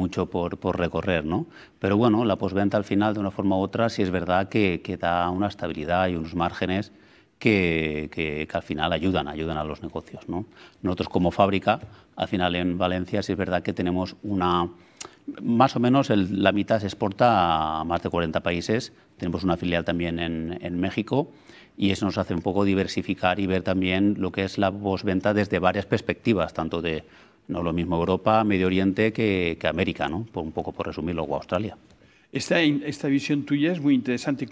mucho por recorrer, ¿no? Pero bueno, la postventa al final, de una forma u otra, sí es verdad que da una estabilidad y unos márgenes que al final ayudan a los negocios, ¿no? Nosotros como fábrica, al final en Valencia sí es verdad que tenemos más o menos la mitad se exporta a más de 40 países, tenemos una filial también en México y eso nos hace un poco diversificar y ver también lo que es la postventa desde varias perspectivas, tanto de no lo mismo Europa, Medio Oriente que América, ¿no? Un poco por resumirlo, o Australia. Esta visión tuya es muy interesante.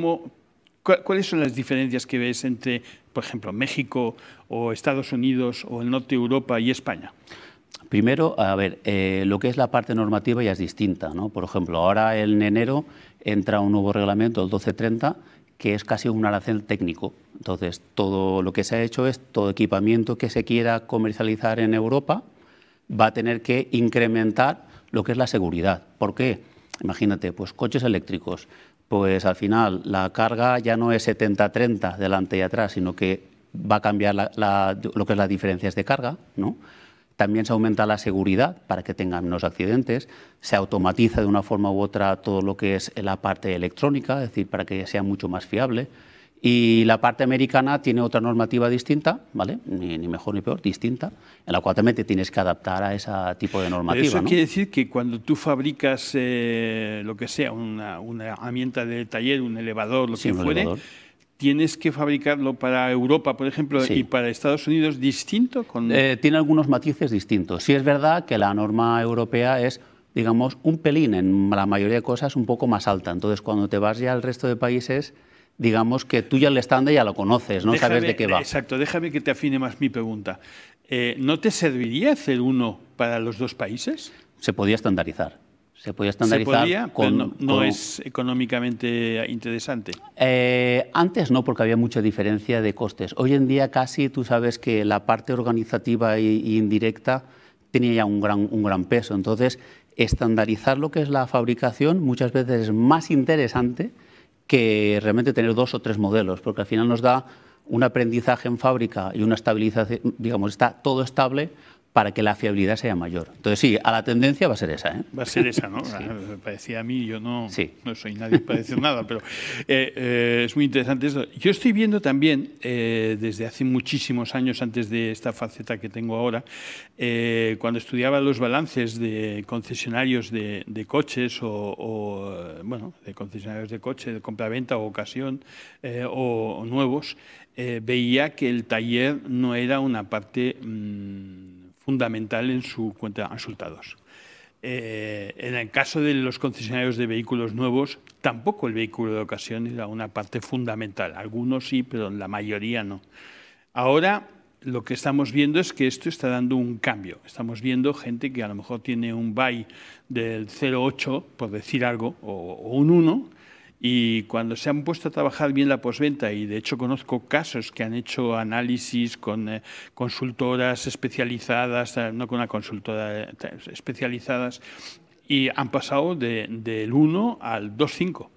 ¿Cuáles son las diferencias que ves entre, por ejemplo, México o Estados Unidos o el norte de Europa y España? Primero, a ver, lo que es la parte normativa ya es distinta, ¿no? Por ejemplo, ahora en enero entra un nuevo reglamento, el 1230, que es casi un arancel técnico. Entonces, todo lo que se ha hecho es todo equipamiento que se quiera comercializar en Europa va a tener que incrementar lo que es la seguridad. ¿Por qué? Imagínate, pues coches eléctricos, pues al final la carga ya no es 70-30 delante y atrás, sino que va a cambiar lo que es las diferencias de carga, ¿no? También se aumenta la seguridad para que tengan menos accidentes, se automatiza de una forma u otra todo lo que es la parte electrónica, es decir, para que sea mucho más fiable. Y la parte americana tiene otra normativa distinta, ¿vale? Ni mejor ni peor, distinta, en la cual también te tienes que adaptar a ese tipo de normativa. Eso, ¿no? Quiere decir que cuando tú fabricas lo que sea, una herramienta de taller, un elevador, lo que fuere, elevador, ¿tienes que fabricarlo para Europa, por ejemplo, y para Estados Unidos distinto? Tiene algunos matices distintos. Sí es verdad que la norma europea es, digamos, un pelín, en la mayoría de cosas, un poco más alta. Entonces, cuando te vas ya al resto de países, digamos que tú ya el estándar ya lo conoces, no sabes de qué va. Exacto, déjame que te afine más mi pregunta. ¿No te serviría hacer uno para los dos países? Se podía estandarizar. Se podía estandarizar. Pero no es económicamente interesante. Antes no, porque había mucha diferencia de costes. Hoy en día casi tú sabes que la parte organizativa e indirecta tenía ya un gran peso. Entonces, estandarizar lo que es la fabricación muchas veces es más interesante que realmente tener 2 o 3 modelos, porque al final nos da un aprendizaje en fábrica y una estabilización, digamos, está todo estable para que la fiabilidad sea mayor. Entonces, sí, a la tendencia va a ser esa, ¿eh? Va a ser esa, ¿no? Sí. Me parecía a mí, yo no soy nadie para decir nada, pero es muy interesante esto. Yo estoy viendo también, desde hace muchísimos años, antes de esta faceta que tengo ahora, cuando estudiaba los balances de concesionarios de coches bueno, de concesionarios de coche, de compraventa o ocasión o nuevos, veía que el taller no era una parte fundamental en su cuenta de resultados. En el caso de los concesionarios de vehículos nuevos, tampoco el vehículo de ocasión era una parte fundamental. Algunos sí, pero la mayoría no. Ahora lo que estamos viendo es que esto está dando un cambio. Estamos viendo gente que a lo mejor tiene un buy del 0,8, por decir algo, o un 1, y cuando se han puesto a trabajar bien la postventa, y de hecho conozco casos que han hecho análisis con consultoras especializadas, no con una consultora, especializadas, y han pasado del 1 al 2,5.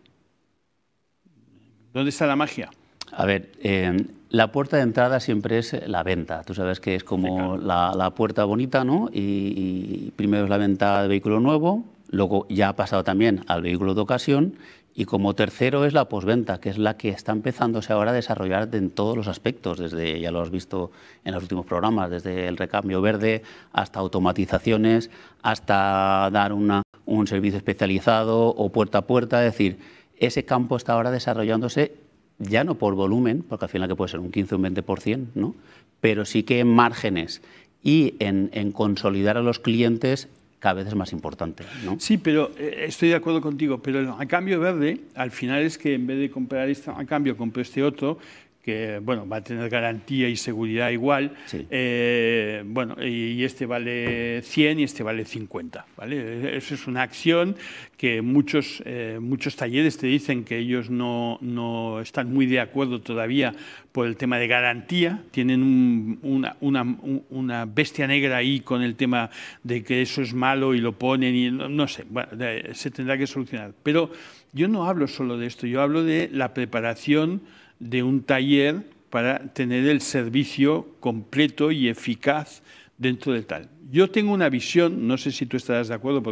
¿Dónde está la magia? A ver, la puerta de entrada siempre es la venta. Tú sabes que es como la puerta bonita, ¿no? Y primero es la venta de vehículo nuevo, luego ya ha pasado también al vehículo de ocasión, y como tercero es la postventa, que es la que está empezándose ahora a desarrollar en todos los aspectos, desde, ya lo has visto en los últimos programas, desde el recambio verde hasta automatizaciones, hasta dar un servicio especializado o puerta a puerta. Es decir, ese campo está ahora desarrollándose ya no por volumen, porque al final que puede ser un 15 o un 20%, ¿no? Pero sí que en márgenes y en consolidar a los clientes cada vez es más importante, ¿no? Sí, pero estoy de acuerdo contigo, pero a cambio verde, al final es que en vez de comprar este a cambio, compro este otro, que bueno, va a tener garantía y seguridad igual, Sí. bueno, y este vale 100 y este vale 50, ¿vale? Eso es una acción que muchos talleres te dicen que ellos no están muy de acuerdo todavía por el tema de garantía, tienen una bestia negra ahí con el tema de que eso es malo y lo ponen y no sé, bueno, se tendrá que solucionar. Pero yo no hablo solo de esto, yo hablo de la preparación de un taller para tener el servicio completo y eficaz dentro del tal. Yo tengo una visión, no sé si tú estarás de acuerdo,